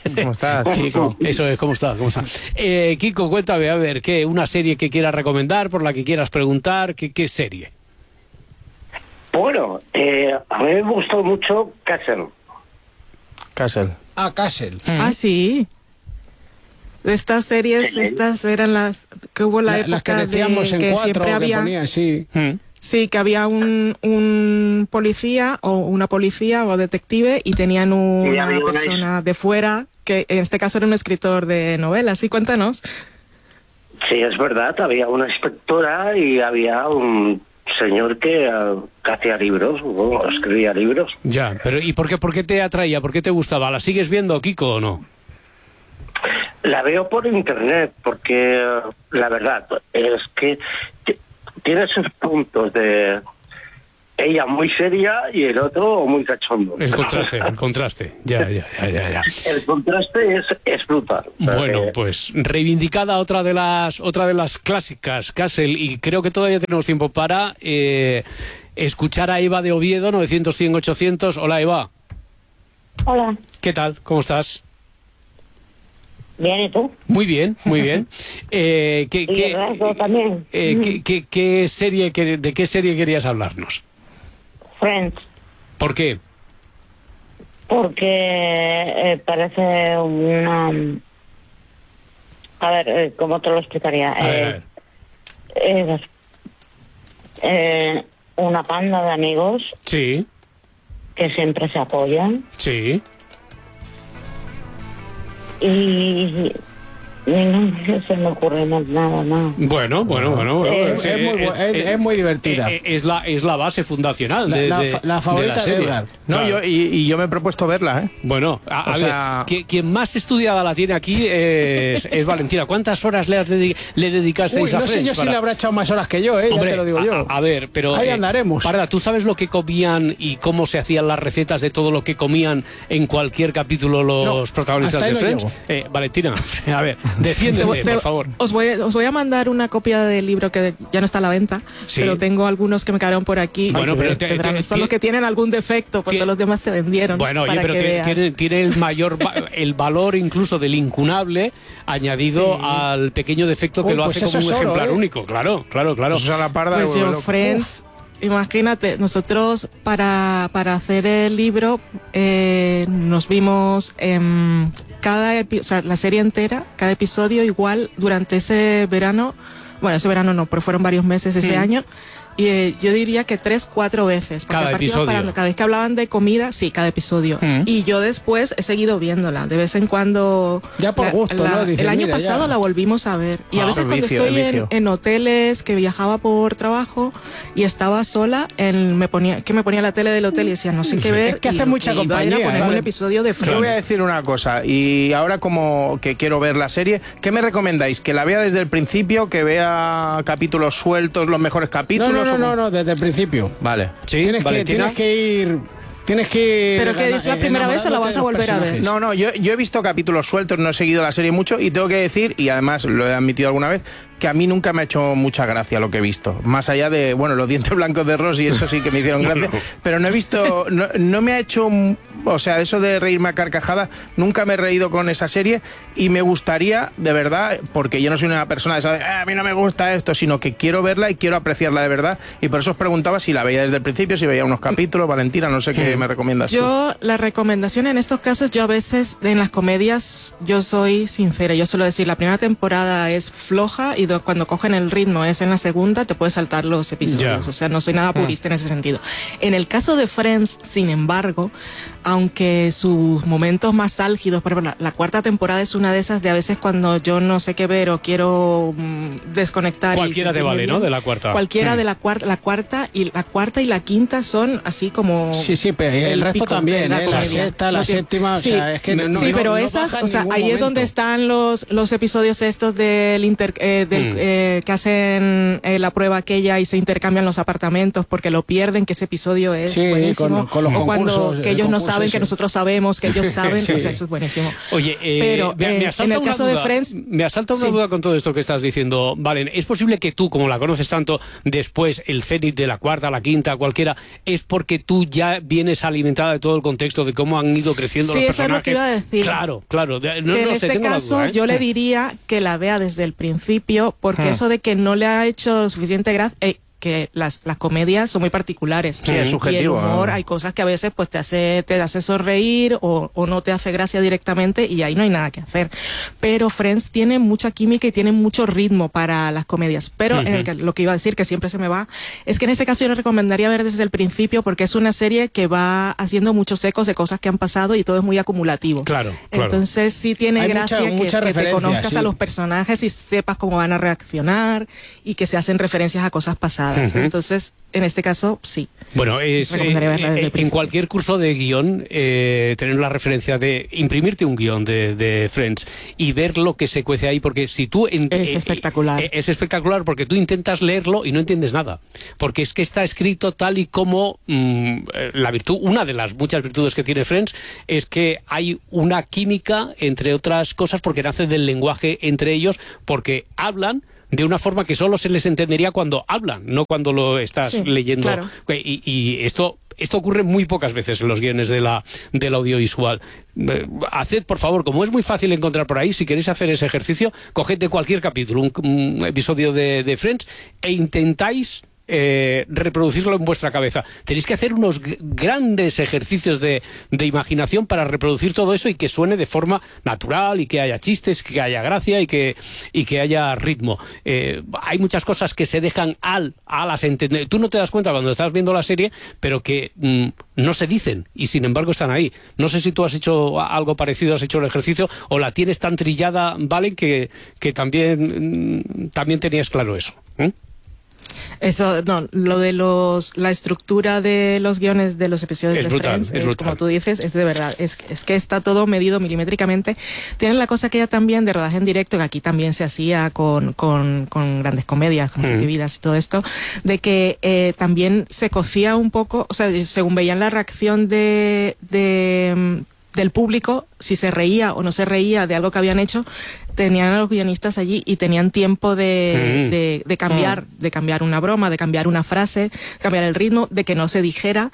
¿Cómo estás, Kiko? Eso es, ¿cómo estás? ¿Cómo estás? Eh, Kiko, cuéntame, a ver, ¿qué, una serie que quieras recomendar, por la que quieras preguntar? ¿Qué, qué serie? Bueno, eh, a mí me gustó mucho Castle. Castle. Ah, Castle. Mm. Ah, sí. De estas series, sí. estas eran las que hubo la, la época las que decíamos de en que cuatro, siempre que había... ponía, sí. Mm. Sí, que había un, un policía o una policía o detective y tenían una sí, persona de fuera, que en este caso era un escritor de novelas. Sí, cuéntanos. Sí, es verdad, había una inspectora y había un señor que, uh, que hacía libros, o escribía libros. Ya, pero ¿y por qué, por qué te atraía? ¿Por qué te gustaba? ¿La sigues viendo, Kiko, o no? La veo por internet, porque uh, la verdad es que tiene sus puntos de ella muy seria y el otro muy cachondo. El contraste, el contraste. Ya, ya, ya, ya, ya. El contraste es, es brutal. Bueno, eh, pues reivindicada otra de las otra de las clásicas, Castle, y creo que todavía tenemos tiempo para eh, escuchar a Eva de Oviedo, novecientos, cien, ochocientos. Hola, Eva. Hola. ¿Qué tal? ¿Cómo estás? Bien, ¿y tú? Muy bien, muy bien. Eh, ¿qué, y qué, el resto también. eh, ¿qué, qué, qué serie, qué, ¿De qué serie querías hablarnos? Friends. ¿Por qué? Porque eh, parece una... A ver, eh, ¿cómo te lo explicaría? A ver, eh, a ver. Eh, eh, una panda de amigos. Sí. Que siempre se apoyan. Sí. Y... Y no se me ocurre más, nada más. Bueno, bueno, bueno. Eh, sí, es, muy, eh, es, eh, es muy divertida. eh, es, la, es la base fundacional de la, de, la, la favorita de, la de serie. Edgar. No, Claro. yo, y, y yo me he propuesto verla, ¿eh? Bueno, a, a O ver, sea- que- quien más estudiada la tiene aquí es, es Valentina. ¿Cuántas horas le, has dedi- le dedicasteis Uy, a no sé Friends? yo si para- le habrá echado más horas que yo, ¿eh? Hombre, ya te lo digo a, yo. a- a ver, pero... Ahí eh, andaremos. Parda, ¿tú sabes lo que comían y cómo se hacían las recetas de todo lo que comían en cualquier capítulo los No, protagonistas hasta ahí de no Friends? llego. Eh, Valentina, a ver, defiéndeme, Te- por favor. Os voy, os voy a mandar una copia del libro que ya no está a la venta, Sí. pero tengo algunos que me quedaron por aquí. Bueno, que pero te- tendrán- te- son los ti- que tienen algún defecto, porque ti- los demás se vendieron. Bueno, oye, para pero que te- veas. tiene, tiene el mayor va- el valor incluso del incunable añadido Sí. al pequeño defecto que Uy, lo pues hace eso como un es oro, ejemplar ¿eh? único. Claro, claro, claro. Eso es a la parda Pues de yo, vuelo. Friends, imagínate, nosotros para, para hacer el libro eh, nos vimos en cada epi- o sea, la serie entera, cada episodio igual durante ese verano. Bueno, ese verano no, pero fueron varios meses ese Mm. año. Y eh, yo diría que tres, cuatro veces. Porque Cada aparte iba episodio. parando, cada vez que hablaban de comida, sí, cada episodio. Mm. Y yo después he seguido viéndola. De vez en cuando. Ya por la- gusto, la- ¿no? Dices, el año mira, pasado ya. la volvimos a ver. Y Ah, a veces el cuando vicio, estoy el en, vicio. en hoteles que viajaba por trabajo y estaba sola, en, me ponía que me ponía la tele del hotel y decía, no sé qué ver. Es que y hace lo mucha iba era compañía, poner ¿eh? un episodio de Yo Friends. voy a decir una cosa, y ahora como que quiero ver la serie, ¿qué me recomendáis? ¿Que la vea desde el principio, que vea capítulos sueltos, los mejores No, capítulos? no, no, o no, cómo? no, desde el principio. Vale. Sí, Tienes que, Valentina. tienes que ir... Tienes que ir... ¿Pero qué, gana- es la primera vez o la enamorándote vas de a los volver a ver? personajes. No, no, yo, yo he visto capítulos sueltos, no he seguido la serie mucho y tengo que decir, y además lo he admitido alguna vez, que a mí nunca me ha hecho mucha gracia lo que he visto. Más allá de, bueno, los dientes blancos de Ross y eso sí que me hicieron gracia, pero no he visto, no, no me ha hecho, o sea, eso de reírme a carcajadas, nunca me he reído con esa serie y me gustaría, de verdad, porque yo no soy una persona de esa de, "Ah, a mí no me gusta esto", sino que quiero verla y quiero apreciarla de verdad y por eso os preguntaba si la veía desde el principio, si veía unos capítulos. Valentina, no sé qué me recomiendas tú. Yo, la recomendación en estos casos, yo a veces en las comedias, yo soy sincera, yo suelo decir, la primera temporada es floja y do- cuando cogen el ritmo es en la segunda, te puedes saltar los episodios, Ya. o sea, no soy nada purista en ese sentido. En el caso de Friends, sin embargo, aunque sus momentos más álgidos, por ejemplo, la, la cuarta temporada es una de esas de a veces cuando yo no sé qué ver o quiero mm, desconectar. y Cualquiera te sentirme vale, ¿no? bien, De la cuarta. Cualquiera Mm. de la cuarta, la cuarta y la cuarta y la quinta son así como... Sí, sí, pero el, resto pico también, de la ¿eh? La comedia. sexta, la No tiene- séptima, o sí, sea, es que no, sí, no- pero no esas, baja en o sea, ningún ahí es momento. donde están los, los episodios estos del inter, eh, del, Mm. eh, que hacen eh, la prueba aquella y se intercambian los apartamentos porque lo pierden, que ese episodio es Sí, buenísimo. con- con los o cuando concursos, que el ellos no concurso saben saben que nosotros sabemos, que ellos saben, sí. O sea, eso es buenísimo. Oye, eh, pero me, me eh, en el caso duda, de Friends... Me asalta una sí. duda con todo esto que estás diciendo. Vale, es posible que tú, como la conoces tanto, después el cenit de la cuarta, la quinta, cualquiera, es porque tú ya vienes alimentada de todo el contexto de cómo han ido creciendo sí, los eso personajes. Es lo que iba a decir. Claro, claro. No, que no en sé, este tengo caso la duda, ¿eh? yo le diría que la vea desde el principio, porque Hmm. eso de que no le ha hecho suficiente gracia... Eh, que las, las comedias son muy particulares. Sí, es subjetivo. Y el humor, ¿no? hay cosas que a veces pues te hace, te hace sonreír o, o no te hace gracia directamente y ahí no hay nada que hacer. Pero Friends tiene mucha química y tiene mucho ritmo para las comedias. Pero uh-huh. en el que, lo que iba a decir, que siempre se me va, es que en este caso yo le recomendaría ver desde el principio porque es una serie que va haciendo muchos ecos de cosas que han pasado y todo es muy acumulativo. Claro, claro. Entonces sí tiene hay gracia mucha, que, mucha que te conozcas sí. a los personajes y sepas cómo van a reaccionar y que se hacen referencias a cosas pasadas. Uh-huh. Entonces, en este caso, sí. Bueno, es, eh, eh, en cualquier curso de guión, eh, tener la referencia de imprimirte un guión de, de Friends y ver lo que se cuece ahí, porque si tú... Es eh, espectacular. Eh, es espectacular porque tú intentas leerlo y no entiendes nada. Porque es que está escrito tal y como mmm, la virtud, una de las muchas virtudes que tiene Friends es que hay una química, entre otras cosas, porque nace del lenguaje entre ellos, porque hablan de una forma que solo se les entendería cuando hablan, no cuando lo estás sí, leyendo. Claro. Y, y esto... Esto ocurre muy pocas veces en los guiones de la, del audiovisual. Eh, haced, por favor, como es muy fácil encontrar por ahí, si queréis hacer ese ejercicio, coged de cualquier capítulo un, un episodio de, de Friends e intentáis eh, reproducirlo en vuestra cabeza. Tenéis que hacer unos grandes ejercicios de, de imaginación para reproducir todo eso y que suene de forma natural y que haya chistes, que haya gracia y que, y que haya ritmo. Eh, hay muchas cosas que se dejan al, a las entender. Tú no te das cuenta cuando estás viendo la serie, pero que mm, no se dicen y sin embargo están ahí. No sé si tú has hecho algo parecido, has hecho el ejercicio o la tienes tan trillada, Valen, que, que también, mm, también tenías claro eso. ¿eh? Eso, no, lo de los, la estructura de los guiones de los episodios es de brutal, Friends, es es brutal. como tú dices, es de verdad, es, es que está todo medido milimétricamente. Tienen la cosa que ya también de rodaje en directo, que aquí también se hacía con, con, con grandes comedias, con Siete Vidas y todo esto, de que eh, también se cocía un poco, o sea, según veían la reacción de... de del público, si se reía o no se reía de algo que habían hecho, tenían a los guionistas allí y tenían tiempo de, mm. de, de cambiar, mm. de cambiar una broma, de cambiar una frase, cambiar el ritmo, de que no se dijera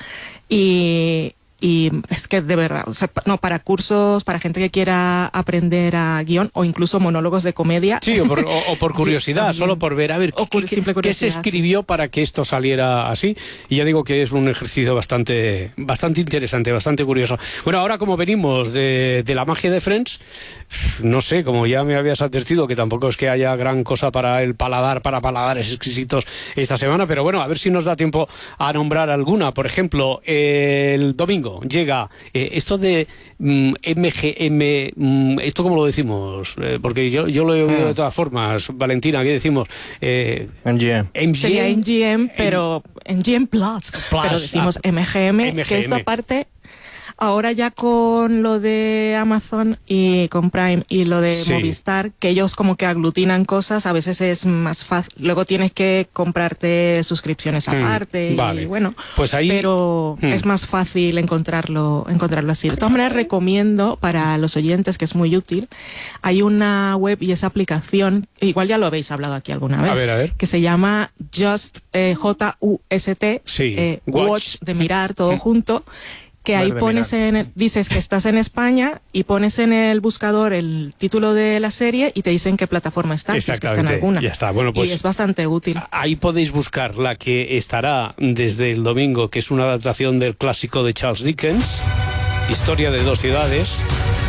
y... Y es que de verdad, o sea, no, para cursos, para gente que quiera aprender a guión o incluso monólogos de comedia. Sí, o por, o, o por curiosidad, solo por ver, a ver, o ¿qué, qué, qué se escribió para que esto saliera así? Y ya digo que es un ejercicio bastante, bastante interesante, bastante curioso. Bueno, ahora como venimos de, de la magia de Friends, no sé, como ya me habías advertido, que tampoco es que haya gran cosa para el paladar, para paladares exquisitos esta semana, pero bueno, a ver si nos da tiempo a nombrar alguna. Por ejemplo, el domingo llega eh, esto de mm, M G M, mm, ¿esto cómo lo decimos? Eh, porque yo, yo lo he oído de todas formas. Valentina, ¿qué decimos? Eh, M G M. M G M. Sería M G M, pero M G M Plus. Plus pero decimos ah, M G M, M G M, que esto aparte... Ahora ya con lo de Amazon y con Prime y lo de sí. Movistar, que ellos como que aglutinan cosas, a veces es más fácil. Luego tienes que comprarte suscripciones aparte. Mm, vale. Y bueno, pues ahí, pero mm. es más fácil encontrarlo, encontrarlo así. De todas maneras, recomiendo para los oyentes, que es muy útil, hay una web y esa aplicación, igual ya lo habéis hablado aquí alguna vez, a ver, a ver. que se llama Just, eh, J U S T, sí. eh, Watch. Watch, de mirar todo junto, que ahí pones en el, dices que estás en España y pones en el buscador el título de la serie y te dicen qué plataforma está, si es que está en alguna. Ya está. Bueno, pues y es bastante útil. Ahí podéis buscar la que estará desde el domingo, que es una adaptación del clásico de Charles Dickens, Historia de dos ciudades.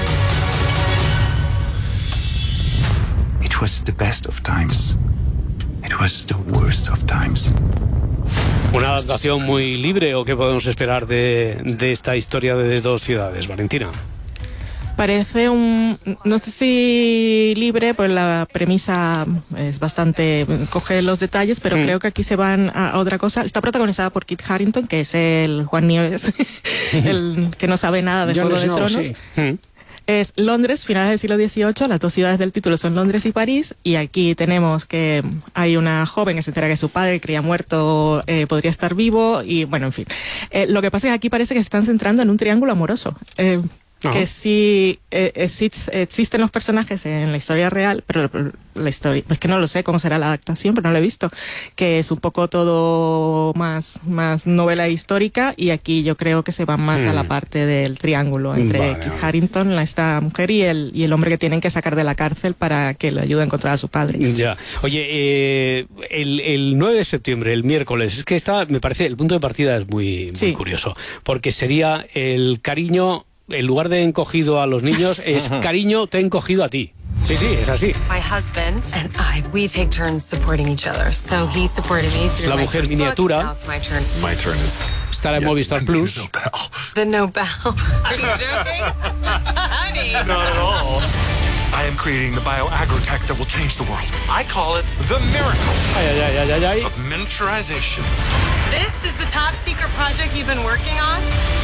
It was the best of times. It was the worst of times. Una adaptación muy libre, ¿o qué podemos esperar de, de esta historia de dos ciudades, Valentina? Parece un, no sé si libre, pues la premisa es bastante, coge los detalles, pero mm. creo que aquí se van a, a otra cosa. Está protagonizada por Kit Harington, que es el Juan Nieves, el que no sabe nada de Juego de Tronos. Sí. Mm. Es Londres, finales del siglo dieciocho, las dos ciudades del título son Londres y París, y aquí tenemos que hay una joven que se entera que su padre, que creía muerto, eh, podría estar vivo, y bueno, en fin. Eh, lo que pasa es que aquí parece que se están centrando en un triángulo amoroso. Eh, Ajá. Que sí eh, exist, existen los personajes en la historia real, pero la historia, es que no lo sé cómo será la adaptación, pero no lo he visto, que es un poco todo más, más novela histórica, y aquí yo creo que se va más mm. a la parte del triángulo entre vale, Kit vale. Harington, la, esta mujer, y el, y el hombre que tienen que sacar de la cárcel para que le ayude a encontrar a su padre. Ya. Oye, eh, el, el nueve de septiembre, el miércoles, es que esta, me parece, el punto de partida es muy, muy Sí. curioso, porque sería el cariño, en lugar de encogido a los niños, es cariño, te he encogido a ti. Sí, sí, es así. My husband and I, we take turns supporting each other. So he supported me Es through la my mujer first book. miniatura. Now it's my turn. My turn is... Estará en Movistar Plus. The Nobel. Are you joking? Honey. Not at all. I am creating the bioagrotech that will change the world. I call it the miracle Ay, ay, ay, ay, ay. of miniaturization. This is the top secret project you've been working on?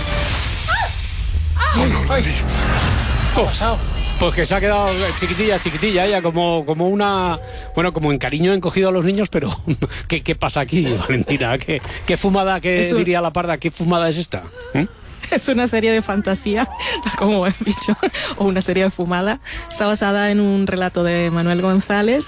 Oh, no, Lindy. Pues, pues que se ha quedado chiquitilla, chiquitilla, ella como, como una... Bueno, como en cariño encogido a los niños, pero ¿qué, qué pasa aquí, Valentina? ¿Qué, qué fumada, qué Eso... diría la parda, qué fumada es esta? ¿Eh? Es una serie de fantasía, como he dicho, o una serie de fumada. Está basada en un relato de Manuel González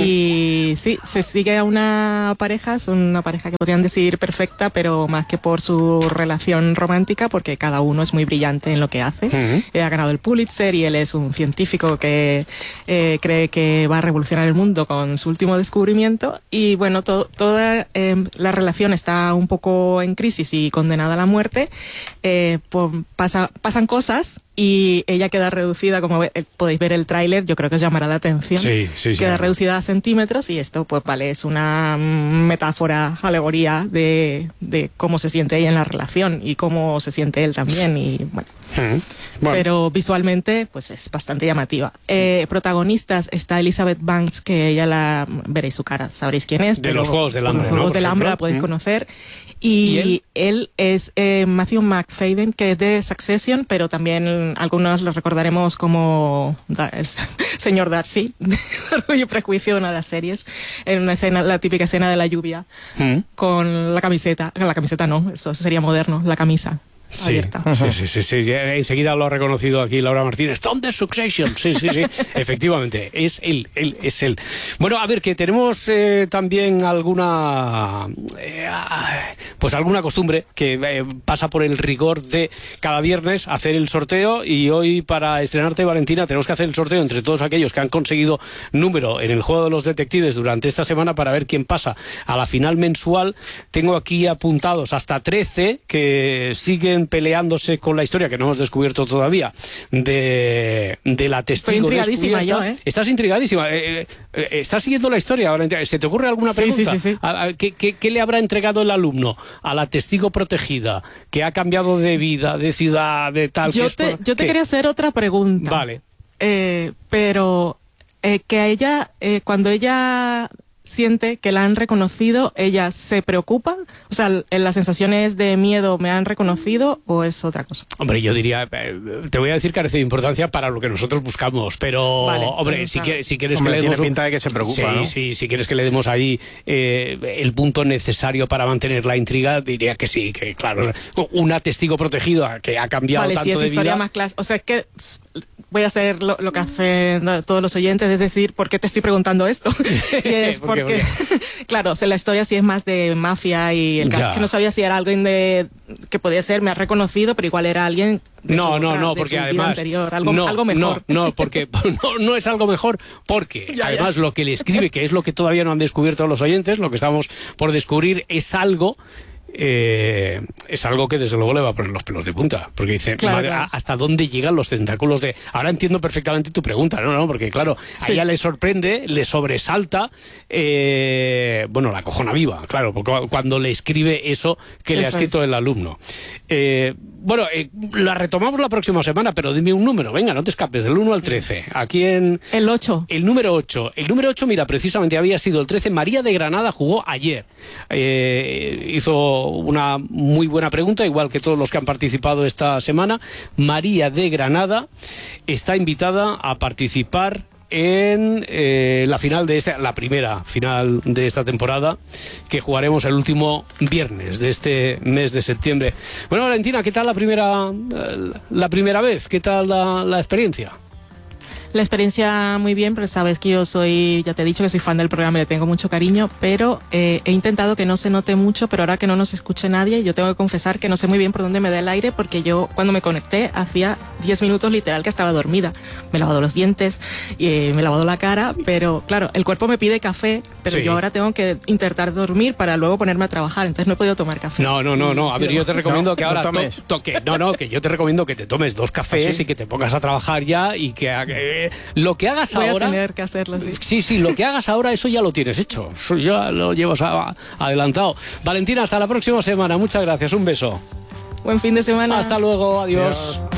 y mm. sí, se sigue a una pareja, son una pareja que podrían decir perfecta, pero más que por su relación romántica, porque cada uno es muy brillante en lo que hace. Mm-hmm. Él ha ganado el Pulitzer y él es un científico que eh, cree que va a revolucionar el mundo con su último descubrimiento. Y bueno, to toda eh, la relación está un poco en crisis y condenada a la muerte. Eh, Pues pasa, pasan cosas y ella queda reducida, como ve, podéis ver el tráiler, yo creo que os llamará la atención. Sí, sí, sí. Queda reducida a centímetros y esto, pues vale, es una metáfora, alegoría de, de cómo se siente ella en la relación y cómo se siente él también. Y bueno. Mm. Bueno. Pero visualmente, pues es bastante llamativa. Eh, protagonistas está Elizabeth Banks, que ella la veréis su cara, sabréis quién es. De los Juegos del Hambre, Los Juegos ¿no? del Hambre la podéis mm. conocer. Y, ¿Y él? él es eh, Matthew McFadden, que es de Succession, pero también algunos lo recordaremos como da, el señor Darcy, de Orgullo y Prejuicio, una de las series, en una escena, la típica escena de la lluvia, mm. con la camiseta, la camiseta no, eso sería moderno, la camisa. Sí, sí, sí, sí, sí, enseguida lo ha reconocido aquí Laura Martínez. Tom de Succession, sí, sí, sí, efectivamente, es él, él, es él. Bueno, a ver, que tenemos eh, también alguna, eh, pues alguna costumbre que eh, pasa por el rigor de cada viernes hacer el sorteo, y hoy para estrenarte, Valentina, tenemos que hacer el sorteo entre todos aquellos que han conseguido número en el juego de los detectives durante esta semana para ver quién pasa a la final mensual. Tengo aquí apuntados hasta trece que siguen peleándose con la historia que no hemos descubierto todavía de, de la testigo. Estoy intrigadísima yo, ¿eh? Estás intrigadísima. Eh, eh, ¿Estás siguiendo la historia? ¿Se te ocurre alguna pregunta? Sí, sí, sí. ¿A, a, ¿qué, qué, ¿Qué le habrá entregado el alumno a la testigo protegida que ha cambiado de vida, de ciudad, de tal? Yo que te, es por... yo te quería hacer otra pregunta. Vale. Eh, pero eh, que a ella, eh, cuando ella siente que la han reconocido, ¿ella se preocupa? O sea, ¿las sensaciones de miedo me han reconocido o es otra cosa? Hombre, yo diría, eh, te voy a decir carece de importancia para lo que nosotros buscamos, pero, vale, hombre, pues, si, claro. que, si quieres Hombre, que le demos... tiene pinta de que se preocupa, sí, ¿no? Sí, si quieres que le demos ahí eh, el punto necesario para mantener la intriga, diría que sí, que claro, una testigo protegida que ha cambiado vale, tanto si es de historia vida... más clásica. O sea, es que voy a hacer lo, lo que hacen todos los oyentes, es decir, ¿por qué te estoy preguntando esto? Y es ¿Por qué, porque, claro, o sea, la historia sí es más de mafia y el caso Ya. es que no sabía si era alguien de que podía ser, me ha reconocido, pero igual era alguien de No, su no, otra- no, de porque su vida además... anterior, algo, no, algo mejor. No, no, porque no, no es algo mejor, porque Ya, además ya. lo que le escribe, que es lo que todavía no han descubierto los oyentes, lo que estamos por descubrir es algo... Eh, es algo que desde luego le va a poner los pelos de punta, porque dice, Claro, madre, claro. ¿hasta dónde llegan los tentáculos de...? Ahora entiendo perfectamente tu pregunta, no, no, porque claro, a Sí. ella le sorprende, le sobresalta, eh, bueno, la cojona viva, claro, porque cu- cuando le escribe eso que le ha Eso escrito el alumno. Eh, bueno, eh, la retomamos la próxima semana, pero dime un número, venga, no te escapes, del uno al trece. Aquí en... El ocho. El número ocho. El número ocho, mira, precisamente había sido el trece. María de Granada jugó ayer. Eh, hizo una muy buena pregunta, igual que todos los que han participado esta semana. María de Granada está invitada a participar en eh, la final de esta, la primera final de esta temporada, que jugaremos el último viernes de este mes de septiembre. Bueno, Valentina, ¿qué tal la primera la primera vez? ¿Qué tal la, la experiencia? La experiencia muy bien, pero sabes que yo soy, ya te he dicho que soy fan del programa y le tengo mucho cariño, pero eh, he intentado que no se note mucho, pero ahora que no nos escuche nadie, yo tengo que confesar que no sé muy bien por dónde me da el aire, porque yo cuando me conecté hacía diez minutos literal que estaba dormida. Me he lavado los dientes, y, eh, me he lavado la cara, pero claro, el cuerpo me pide café, pero sí. Yo ahora tengo que intentar dormir para luego ponerme a trabajar, entonces no he podido tomar café. No, no, no, no. A ver, yo te recomiendo no, que ahora no tomes. To, toque, no, no, que yo te recomiendo que te tomes dos cafés. ¿Ah, sí? Y que te pongas a trabajar ya y que eh, lo que hagas Voy ahora. A tener que hacerlo, sí. sí, sí, lo que hagas ahora, eso ya lo tienes hecho. Eso ya lo llevas a, a, adelantado. Valentina, hasta la próxima semana. Muchas gracias. Un beso. Buen fin de semana. Hasta luego. Adiós. Adiós.